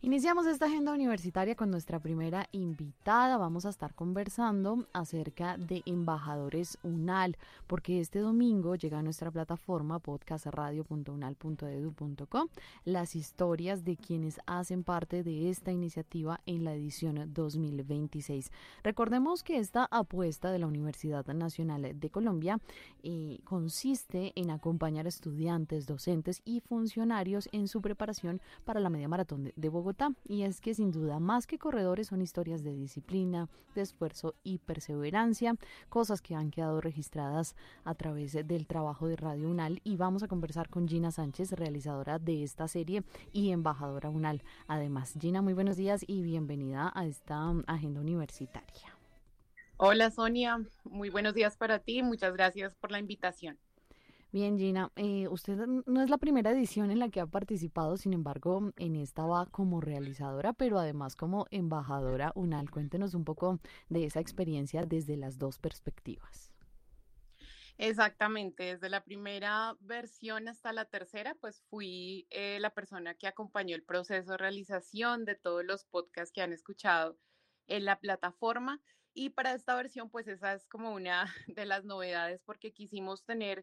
Iniciamos esta agenda universitaria con nuestra primera invitada. Vamos a estar conversando acerca de embajadores UNAL, porque este domingo llega a nuestra plataforma podcastradio.unal.edu.co las historias de quienes hacen parte de esta iniciativa en la edición 2026. Recordemos que esta apuesta de la Universidad Nacional de Colombia consiste en acompañar a estudiantes, docentes y funcionarios en su preparación para la media maratón de Bogotá. Y es que sin duda, más que corredores, son historias de disciplina, de esfuerzo y perseverancia, cosas que han quedado registradas a través del trabajo de Radio UNAL. Y vamos a conversar con Gina Sánchez, realizadora de esta serie y embajadora UNAL. Además, Gina, muy buenos días y bienvenida a esta agenda universitaria. Hola Sonia, muy buenos días para ti, muchas gracias por la invitación. Bien, Gina, usted no es la primera edición en la que ha participado, sin embargo, en esta va como realizadora, pero además como embajadora UNAL. Cuéntenos un poco de esa experiencia desde las dos perspectivas. Exactamente, desde la primera versión hasta la tercera, pues fui la persona que acompañó el proceso de realización de todos los podcasts que han escuchado en la plataforma. Y para esta versión, pues esa es como una de las novedades porque quisimos tener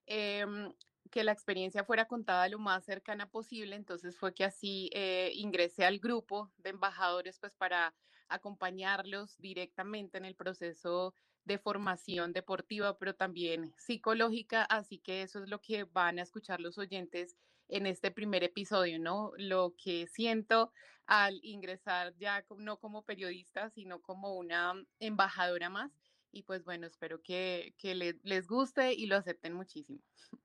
que la experiencia fuera contada lo más cercana posible. Entonces fue que así ingresé al grupo de embajadores pues para acompañarlos directamente en el proceso de formación deportiva, pero también psicológica, así que eso es lo que van a escuchar los oyentes en este primer episodio, ¿no? Lo que siento al ingresar ya no como periodista, sino como una embajadora más, y pues bueno, espero que les guste y lo acepten muchísimo.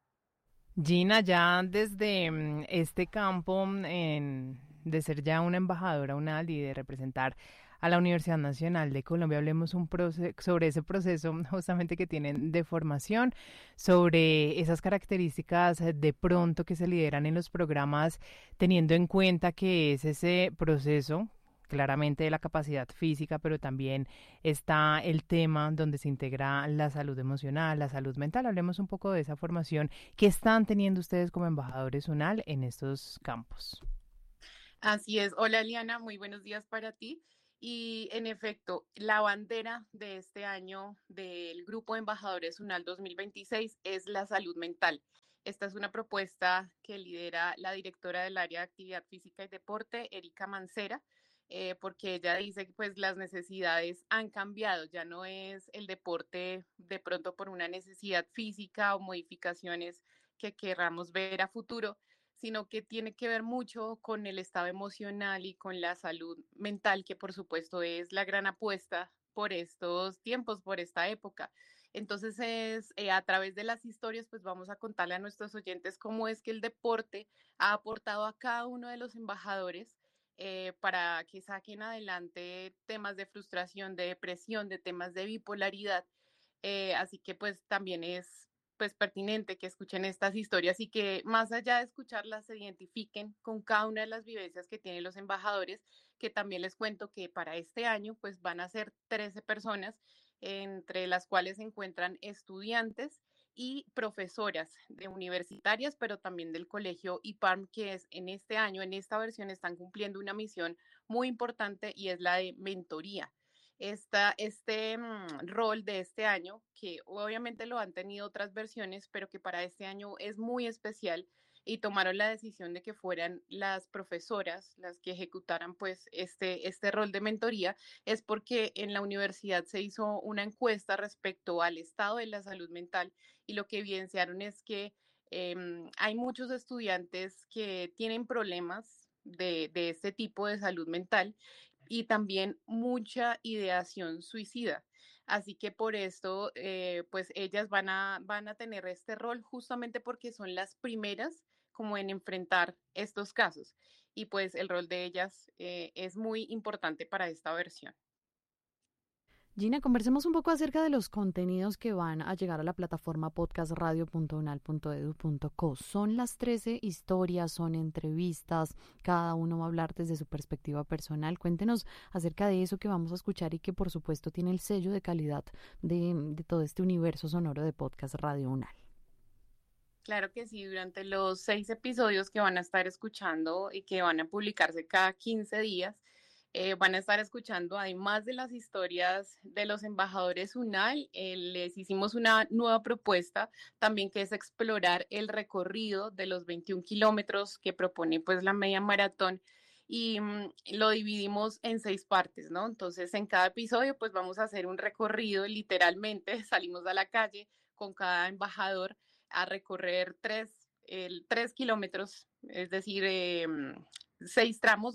Gina, ya desde este campo de ser ya una embajadora UNAL y de representar a la Universidad Nacional de Colombia, hablemos sobre ese proceso justamente que tienen de formación, sobre esas características de pronto que se lideran en los programas, teniendo en cuenta que es ese proceso claramente de la capacidad física, pero también está el tema donde se integra la salud emocional, la salud mental. Hablemos un poco de esa formación que están teniendo ustedes como embajadores UNAL en estos campos. Así es. Hola, Liana, muy buenos días para ti. Y en efecto, la bandera de este año del Grupo de Embajadores UNAL 2026 es la salud mental. Esta es una propuesta que lidera la directora del área de actividad física y deporte, Erika Mancera, porque ella dice que pues las necesidades han cambiado, ya no es el deporte de pronto por una necesidad física o modificaciones que querramos ver a futuro, sino que tiene que ver mucho con el estado emocional y con la salud mental, que por supuesto es la gran apuesta por estos tiempos, por esta época. Entonces a través de las historias, pues vamos a contarle a nuestros oyentes cómo es que el deporte ha aportado a cada uno de los embajadores para que saquen adelante temas de frustración, de depresión, de temas de bipolaridad. Así que pues también es pues pertinente que escuchen estas historias y que más allá de escucharlas se identifiquen con cada una de las vivencias que tienen los embajadores, que también les cuento que para este año pues van a ser 13 personas, entre las cuales se encuentran estudiantes y profesoras de universitarias, pero también del colegio IPARM, que es en este año, en esta versión, están cumpliendo una misión muy importante y es la de mentoría. Este rol de este año, que obviamente lo han tenido otras versiones, pero que para este año es muy especial y tomaron la decisión de que fueran las profesoras las que ejecutaran pues este rol de mentoría, es porque en la universidad se hizo una encuesta respecto al estado de la salud mental y lo que evidenciaron es que hay muchos estudiantes que tienen problemas de este tipo de salud mental y también mucha ideación suicida. Así que por esto, pues ellas van a tener este rol justamente porque son las primeras como en enfrentar estos casos. Y pues el rol de ellas es muy importante para esta versión. Gina, conversemos un poco acerca de los contenidos que van a llegar a la plataforma podcastradio.unal.edu.co. Son las 13 historias, son entrevistas, cada uno va a hablar desde su perspectiva personal. Cuéntenos acerca de eso que vamos a escuchar y que por supuesto tiene el sello de calidad de todo este universo sonoro de Podcast Radio UNAL. Claro que sí, durante los 6 episodios que van a estar escuchando y que van a publicarse cada 15 días, van a estar escuchando, además de las historias de los embajadores UNAL, les hicimos una nueva propuesta también, que es explorar el recorrido de los 21 kilómetros que propone pues la media maratón, y lo dividimos en 6 partes, ¿no? Entonces en cada episodio pues vamos a hacer un recorrido, literalmente salimos a la calle con cada embajador a recorrer 3 kilómetros, es decir, 6 tramos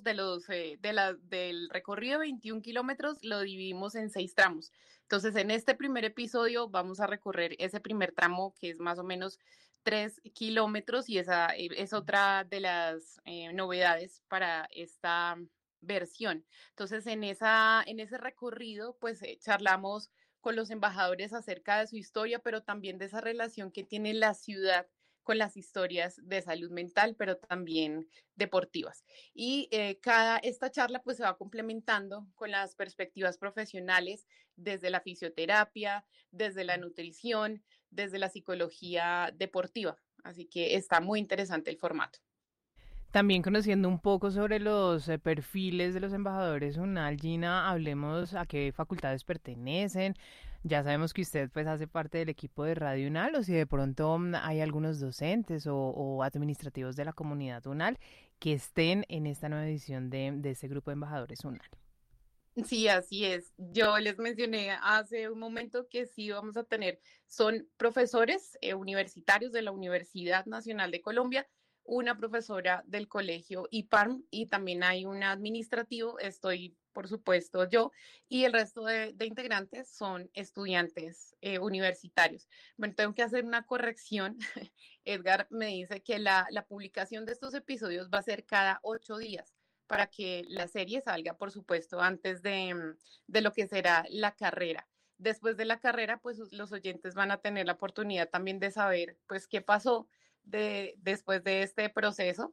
del recorrido, 21 kilómetros, lo dividimos en 6 tramos. Entonces, en este primer episodio vamos a recorrer ese primer tramo, que es más o menos 3 kilómetros, y esa es otra de las novedades para esta versión. Entonces, en ese recorrido, pues charlamos con los embajadores acerca de su historia, pero también de esa relación que tiene la ciudad con las historias de salud mental, pero también deportivas. Y esta charla pues se va complementando con las perspectivas profesionales desde la fisioterapia, desde la nutrición, desde la psicología deportiva. Así que está muy interesante el formato. También conociendo un poco sobre los perfiles de los embajadores UNAL, Gina, hablemos a qué facultades pertenecen. Ya sabemos que usted pues hace parte del equipo de Radio UNAL, o si de pronto hay algunos docentes o administrativos de la comunidad UNAL que estén en esta nueva edición de este grupo de embajadores UNAL. Sí, así es. Yo les mencioné hace un momento que sí vamos a tener, son profesores universitarios de la Universidad Nacional de Colombia, una profesora del colegio IPARM, y también hay un administrativo, estoy por supuesto yo, y el resto de integrantes son estudiantes universitarios. Bueno, tengo que hacer una corrección. Edgar me dice que la publicación de estos episodios va a ser cada 8 días, para que la serie salga, por supuesto, antes de lo que será la carrera. Después de la carrera, pues los oyentes van a tener la oportunidad también de saber, pues, qué pasó después de este proceso,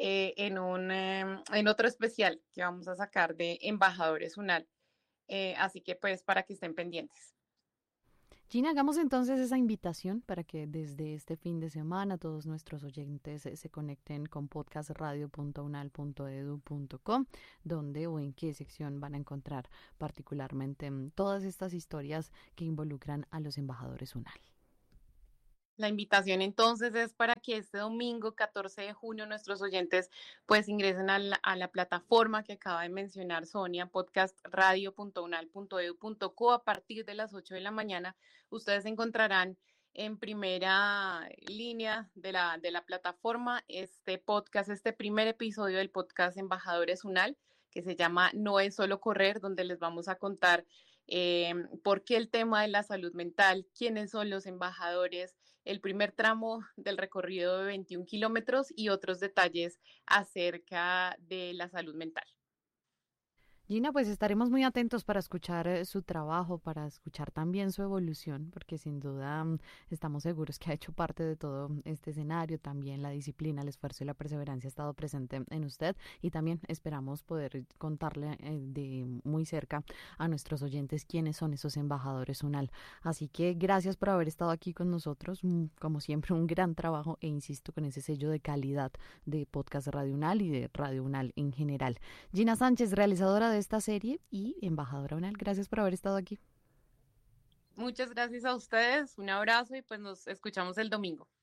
en otro especial que vamos a sacar de Embajadores UNAL. Así que, pues, para que estén pendientes. Gina, hagamos entonces esa invitación para que desde este fin de semana todos nuestros oyentes se conecten con podcastradio.unal.edu.co, donde o en qué sección van a encontrar particularmente todas estas historias que involucran a los embajadores UNAL. La invitación entonces es para que este domingo 14 de junio nuestros oyentes pues ingresen a la plataforma que acaba de mencionar Sonia, podcastradio.unal.edu.co. A partir de las 8 de la mañana ustedes encontrarán en primera línea de la plataforma este podcast, este primer episodio del podcast Embajadores UNAL, que se llama No es solo correr, donde les vamos a contar por qué el tema de la salud mental, quiénes son los embajadores, el primer tramo del recorrido de 21 kilómetros y otros detalles acerca de la salud mental. Gina, pues estaremos muy atentos para escuchar su trabajo, para escuchar también su evolución, porque sin duda estamos seguros que ha hecho parte de todo este escenario. También la disciplina, el esfuerzo y la perseverancia ha estado presente en usted, y también esperamos poder contarle de muy cerca a nuestros oyentes quiénes son esos embajadores UNAL. Así que gracias por haber estado aquí con nosotros. Como siempre, un gran trabajo, e insisto, con ese sello de calidad de Podcast Radio UNAL y de Radio UNAL en general. Gina Sánchez, realizadora de esta serie y embajadora UNAL, gracias por haber estado aquí. Muchas gracias a ustedes, un abrazo y pues nos escuchamos el domingo.